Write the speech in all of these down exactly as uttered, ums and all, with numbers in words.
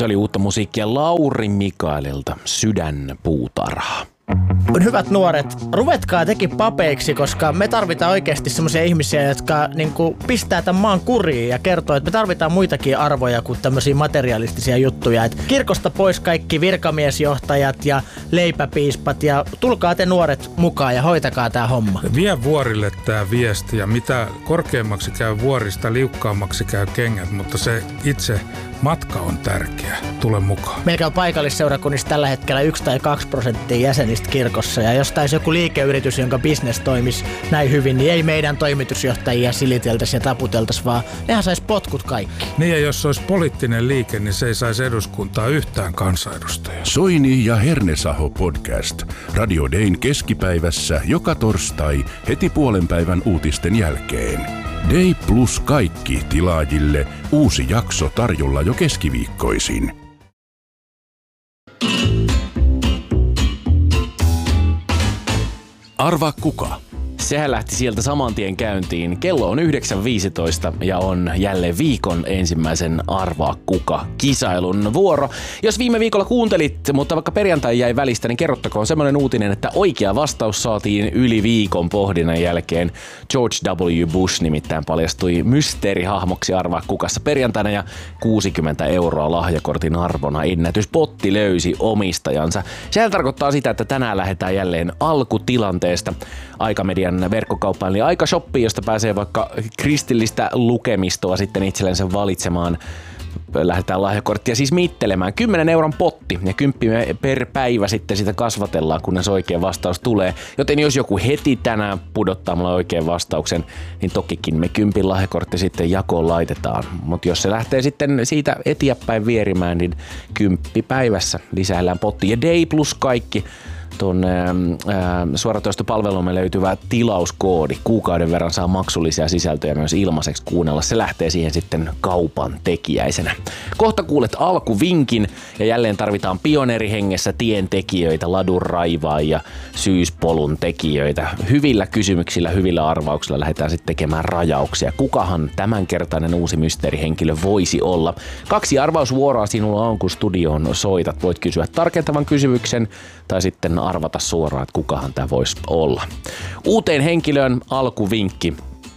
Se oli uutta musiikkia Lauri Mikaelilta, Sydänpuutarha. Hyvät nuoret, ruvetkaa tekin papeiksi, koska me tarvitaan oikeasti semmoisia ihmisiä, jotka niin kuin, pistää tämän maan kuriin ja kertoo, että me tarvitaan muitakin arvoja kuin tämmöisiä materialistisia juttuja. Et kirkosta pois kaikki virkamiesjohtajat ja leipäpiispat ja tulkaa te nuoret mukaan ja hoitakaa tää homma. Vie vuorille tää viesti ja mitä korkeammaksi käy vuorista, liukkaammaksi käy kengät, mutta se itse matka on tärkeä. Tule mukaan. Meillä on paikallisseurakunnissa tällä hetkellä yksi tai kaksi prosenttia jäsenistä kirkossa ja jos taisi joku liikeyritys, jonka business toimisi näin hyvin, niin ei meidän toimitusjohtajia siliteltäisi ja taputeltaisi, vaan nehän sais potkut kaikki. Niin ja jos olisi poliittinen liike, niin se ei saisi eduskuntaa yhtään kansanedustajaa. Soini ja Hernesaho podcast. Radio Dayn keskipäivässä joka torstai heti puolen päivän uutisten jälkeen. Day plus kaikki tilaajille. Uusi jakso tarjolla jo keskiviikkoisin. Arvaa kuka? Sehän lähti sieltä saman tien käyntiin. Kello on yhdeksän viisitoista ja on jälleen viikon ensimmäisen Arvaa kuka -kisailun vuoro. Jos viime viikolla kuuntelit, mutta vaikka perjantai jäi välistä, niin kerrottakoon semmoinen uutinen, että oikea vastaus saatiin yli viikon pohdinnan jälkeen. George W. Bush nimittäin paljastui mysteerihahmoksi Arvaa kukassa perjantaina ja kuusikymmentä euroa lahjakortin arvona ennätyspotti löysi omistajansa. Sehän tarkoittaa sitä, että tänään lähdetään jälleen alkutilanteesta. Aikamedian verkkokauppaan eli Aikashoppiin, josta pääsee vaikka kristillistä lukemistoa sitten itsellensä valitsemaan. Lähdetään lahjakorttia siis mittelemään. kymmenen euron potti ja kymppi per päivä sitten sitä kasvatellaan, kunnes oikea vastaus tulee. Joten jos joku heti tänään pudottaa mulle oikean vastauksen, niin tokikin me kympin lahjakortti sitten jakoon laitetaan. Mutta jos se lähtee sitten siitä eteenpäin vierimään, niin kymppi päivässä lisäillään potti. Ja Day plus kaikki. Tuon suoratoistopalvelumme löytyvä tilauskoodi. Kuukauden verran saa maksullisia sisältöjä myös ilmaiseksi kuunnella. Se lähtee siihen sitten kaupan tekijäisenä. Kohta kuulet alkuvinkin ja jälleen tarvitaan pioneerihengessä tientekijöitä, ladun raivaajia, syyspolun tekijöitä. Hyvillä kysymyksillä, hyvillä arvauksilla lähdetään sitten tekemään rajauksia. Kukahan tämänkertainen uusi mysteerihenkilö voisi olla? Kaksi arvausvuoroa sinulla on, kun studioon soitat. Voit kysyä tarkentavan kysymyksen tai sitten arvata suoraan, että kukahan tämä voisi olla. Uuteen henkilöön alkuvinkki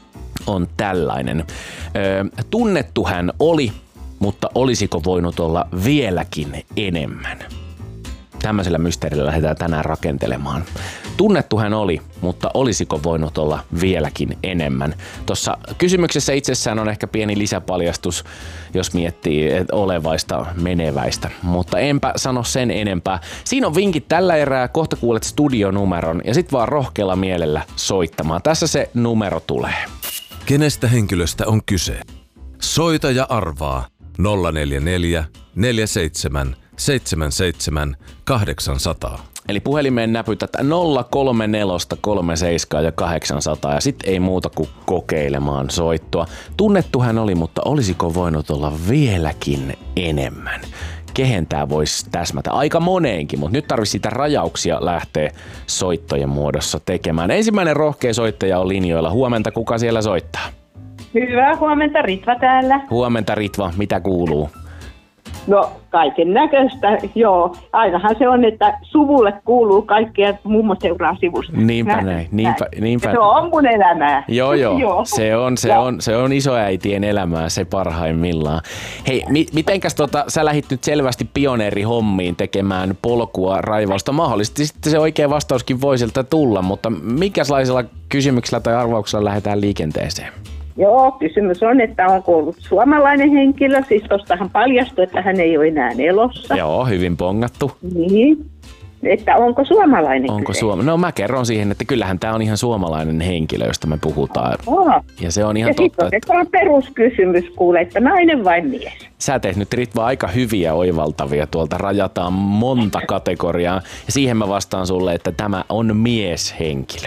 on tällainen. Öö, tunnettu hän oli, mutta olisiko voinut olla vieläkin enemmän? Tämmöisellä mysteerillä lähdetään tänään rakentelemaan. Tunnettu hän oli, mutta olisiko voinut olla vieläkin enemmän? Tuossa kysymyksessä itsessään on ehkä pieni lisäpaljastus, jos miettii olevaista meneväistä, mutta enpä sano sen enempää. Siinä on vinkit tällä erää, kohta kuulet studionumeron ja sit vaan rohkealla mielellä soittamaan. Tässä se numero tulee. Kenestä henkilöstä on kyse? Soita ja arvaa nolla neljä neljä neljä seitsemän seitsemän seitsemän kahdeksan nolla nolla. Eli puhelimeen näpytät nolla kolme neljä kolme seitsemän ja kahdeksansataa ja sit ei muuta kuin kokeilemaan soittoa. Tunnettu hän oli, mutta olisiko voinut olla vieläkin enemmän? Kehen tää voisi täsmätä? Aika moneenkin, mutta nyt tarvitsisi sitä rajauksia lähteä soittojen muodossa tekemään. Ensimmäinen rohkea soittaja on linjoilla. Huomenta, kuka siellä soittaa? Hyvää huomenta, Ritva täällä. Huomenta, Ritva. Mitä kuuluu? No, kaiken näköistä, joo. Ainahan se on, että suvulle kuuluu kaikkea, mummo seuraa sivusta. Niinpä näin, näin. Niinpä, niinpä. Se on mun elämää. Joo, joo. joo. Se, on, se, on, se on isoäitien elämää, se parhaimmillaan. Hei, mi- mitenkäs tota, sä lähdit nyt selvästi pioneerihommiin tekemään polkua raivausta? Mahdollisesti sitten se oikea vastauskin voi sieltä tulla, mutta minkälaisella kysymyksellä tai arvauksella lähdetään liikenteeseen? Joo, kysymys on, että onko ollut suomalainen henkilö, siis tostahan paljastui, että hän ei ole enää elossa. Joo, hyvin pongattu. Niin, että onko suomalainen Onko kyse? Suom- No mä kerron siihen, että kyllähän tää on ihan suomalainen henkilö, josta me puhutaan. Oh. Ja se on ihan ja totta. Ja sitten on peruskysymys, kuule, että nainen vai mies? Sä teet nyt, Ritva, aika hyviä oivaltavia. Tuolta rajataan monta kategoriaa. Ja siihen mä vastaan sulle, että tämä on mieshenkilö.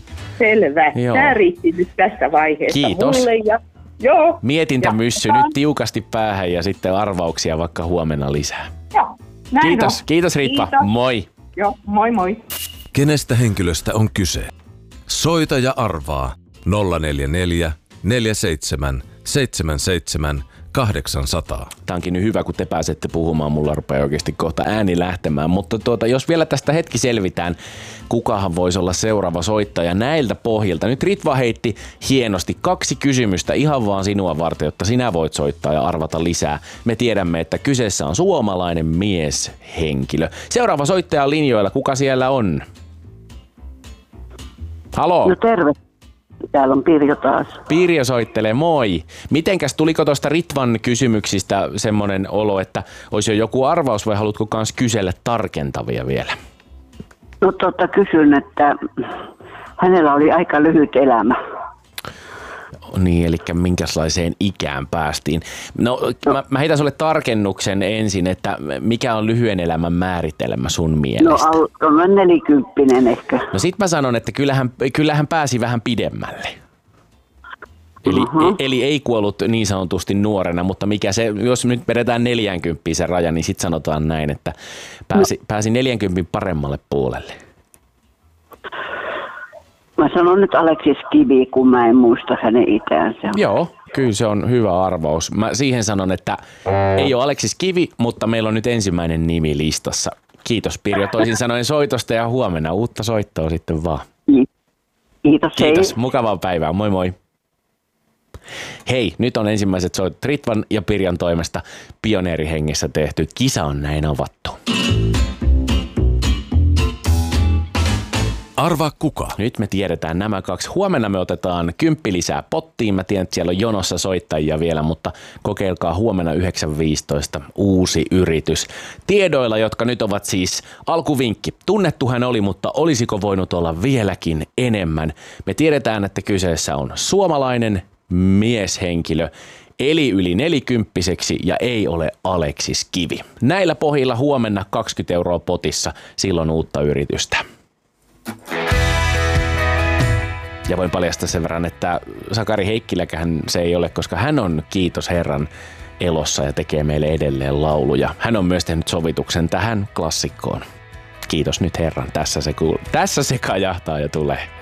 Selvä. Joo. Tämä riitti nyt tässä vaiheessa Kiitos. mulle. Ja, joo. Mietintämyssy Ja, nyt tiukasti päähän ja sitten arvauksia vaikka huomenna lisää. Joo, näin Kiitos, on. kiitos Ritva. Kiitos. Moi. Joo, moi moi. Kenestä henkilöstä on kyse? Soita ja arvaa nolla neljä neljä neljä seitsemän seitsemän seitsemän kahdeksansataa. Tämä onkin nyt hyvä, kun te pääsette puhumaan. Mulla rupeaa oikeasti kohta ääni lähtemään. Mutta tuota, jos vielä tästä hetki selvitään, kukahan voisi olla seuraava soittaja näiltä pohjilta. Nyt Ritva heitti hienosti kaksi kysymystä ihan vaan sinua varten, jotta sinä voit soittaa ja arvata lisää. Me tiedämme, että kyseessä on suomalainen mieshenkilö. Seuraava soittaja on linjoilla. Kuka siellä on? Halo? No terve. Täällä on Pirjo taas. Pirjo soittelee, moi. Mitenkäs, tuliko tuosta Ritvan kysymyksistä semmoinen olo, että olisi jo joku arvaus vai haluatko kans kysellä tarkentavia vielä? No tota, kysyn, että hänellä oli aika lyhyt elämä. Niin, eli minkälaiseen ikään päästiin. No, no. Mä, mä heitän sulle tarkennuksen ensin, että mikä on lyhyen elämän määritelmä sun mielestä? No, on nelikymppinen ehkä. No sit mä sanon, että kyllähän, kyllähän pääsi vähän pidemmälle. Eli, uh-huh. eli ei kuollut niin sanotusti nuorena, mutta mikä se, jos nyt vedetään neljänkymppiä se raja, niin sit sanotaan näin, että pääsi, no. pääsi neljänkympin paremmalle puolelle. Mä sanon nyt Aleksis Kivi, kun mä en muista hänen itäänsä. Joo, kyllä se on hyvä arvaus. Mä siihen sanon, että ei ole Aleksis Kivi, mutta meillä on nyt ensimmäinen nimi listassa. Kiitos Pirjo toisin sanoen soitosta ja huomenna uutta soittoa sitten vaan. Kiitos, Kiitos, hei. mukavaa päivää, moi moi. Hei, nyt on ensimmäiset soitot Ritvan ja Pirjan toimesta pioneerihengessä tehty. Kisa on näin avattu. Arvaa kuka. Nyt me tiedetään nämä kaksi. Huomenna me otetaan kymppi lisää pottiin. Mä tiedän, että siellä on jonossa soittajia vielä, mutta kokeilkaa huomenna yhdeksän viisitoista uusi yritys. Tiedoilla, jotka nyt ovat siis alkuvinkki. Tunnettu hän oli, mutta olisiko voinut olla vieläkin enemmän? Me tiedetään, että kyseessä on suomalainen mieshenkilö, eli yli nelikymppiseksi ja ei ole Aleksis Kivi. Näillä pohjilla huomenna kaksikymmentä euroa potissa, silloin uutta yritystä. Ja voin paljastaa sen verran, että Sakari Heikkiläkään se ei ole, koska hän on, kiitos Herran, elossa ja tekee meille edelleen lauluja. Hän on myös tehnyt sovituksen tähän klassikkoon. Kiitos nyt Herran, tässä se, kuul- tässä se kajahtaa ja tulee.